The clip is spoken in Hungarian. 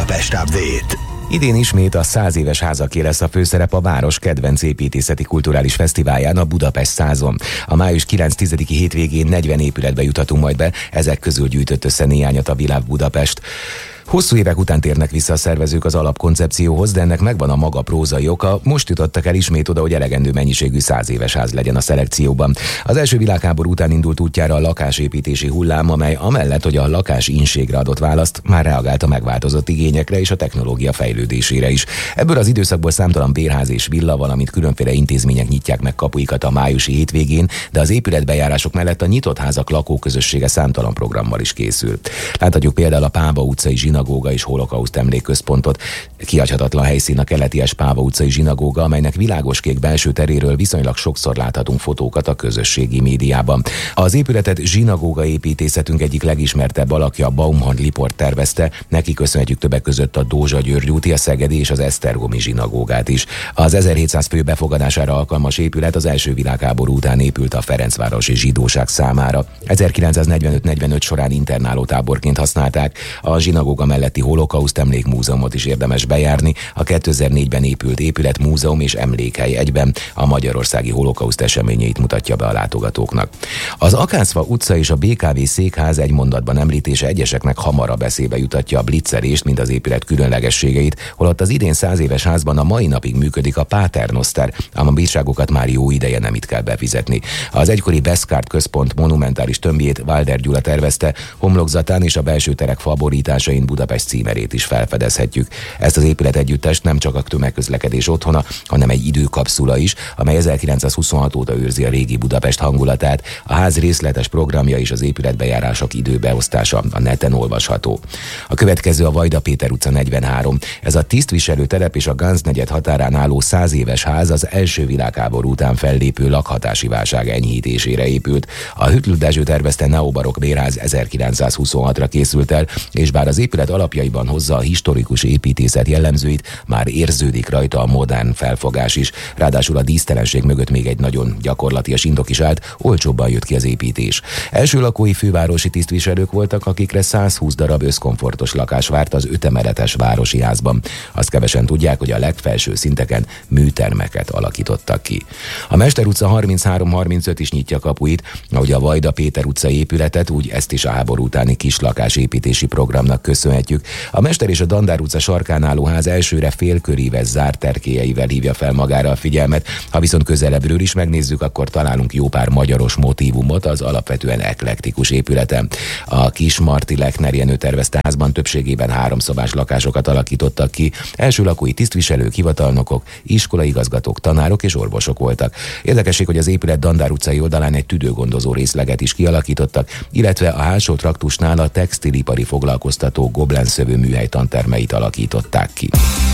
Budapest Update. Idén ismét a 100 éves házaké lesz a főszerep a város kedvenc építészeti kulturális fesztiválján, a Budapest 100-on. A május 9-10-i hétvégén 40 épületbe juthatunk majd be, ezek közül gyűjtött össze néhányat a Világ Budapest. Hosszú évek után térnek vissza a szervezők az alapkoncepcióhoz, de ennek megvan a maga prózai oka. Most jutottak el ismét oda, hogy elegendő mennyiségű 100 éves ház legyen a szelekcióban. Az első világháború után indult útjára a lakásépítési hullám, amely amellett, hogy a lakás-inségre adott választ, már reagált a megváltozott igényekre és a technológia fejlődésére is. Ebből az időszakból számtalan bérház és villa, valamint különféle intézmények nyitják meg kapuikat a májusi hétvégén, de az épületbejárások mellett a nyitott házak lakóközössége számtalan programmal is készül. Láthatjuk például a Páva utcai zsinagóga és holokauszt emlékközpontot. Kihagyhatatlan helyszín a keleti Páva utcai zsinagóga, amelynek világoskék belső teréről viszonylag sokszor láthatunk fotókat a közösségi médiában. Az épületet zsinagóga építészetünk egyik legismertebb alakja, Baumhard Liport tervezte, neki köszönhetjük többek között a Dózsa György úti, a szegedi és az esztergomi zsinagógát is. Az 1700 fő befogadására alkalmas épület az első világháború után épült a Ferencvárosi zsidóság számára. 1945-45 során internálótáborként használták. A zsinagóga melletti holokauszt emlékmúzeumot is érdemes bejárni, a 2004-ben épült épület múzeum és emlékhely egyben a magyarországi holokauszt eseményeit mutatja be a látogatóknak. Az Akácfa utca és a BKV székház egy mondatban említése egyeseknek hamarabb eszébe jutatja a blitzerést, mint az épület különlegességeit, holott az idén 100 éves házban a mai napig működik a Paternoster, ám a bírságokat már jó ideje nem itt kell befizetni. Az egykori Beszkárt központ monumentális tömbjét Walder Gyula tervezte, homlokzatán és a belső terek faborításain Budapest címerét is felfedezhetjük. Ezt az épület együttest nem csak a tömegközlekedés otthona, hanem egy időkapszula is, amely 1926 óta őrzi a régi Budapest hangulatát. A ház részletes programja és az épületbejárások időbeosztása a neten olvasható. A következő a Vajda Péter utca 43. Ez a tisztviselő telep és a Ganz negyed határán álló 100 éves ház az első világháború után fellépő lakhatási válság enyhítésére épült. A Hüttl Dezső tervezte neobarokk bérház 1926-ra készült el, és bár az épület alapjaiban hozza a historikus építészet jellemzőit, már érződik rajta a modern felfogás is. Ráadásul a dísztelenség mögött még egy nagyon gyakorlatias indok is állt, olcsóbban jött ki az építés. Első lakói fővárosi tisztviselők voltak, akikre 120 darab összkomfortos lakás várt az 5 emeletes városi házban. Azt kevesen tudják, hogy a legfelső szinteken műtermeket alakítottak ki. A Mester utca 33-35 is nyitja kapuit, ahogy a Vajda Péter utca épületet, úgy ezt is a háború utáni kislakásépítési programnak köszönhetjük. A Mester és a Dandár utca sarkán álló ház elsőre félköríves zárt erkélyeivel hívja fel magára a figyelmet. Ha viszont közelebbről is megnézzük, akkor találunk jó pár magyaros motívumot az alapvetően eklektikus épületen. A Kis Marti Lechner Jenő tervezte házban többségében 3 szobás lakásokat alakítottak ki. Első lakói tisztviselők, hivatalnokok, iskolaigazgatók, tanárok és orvosok voltak. Érdekesség, hogy az épület Dandár utcai oldalán egy tüdőgondozó részleget is kialakítottak, illetve a hátsó traktusnál a textilipari foglalkoztató Goblen szövő műhely tantermeit alakították ki.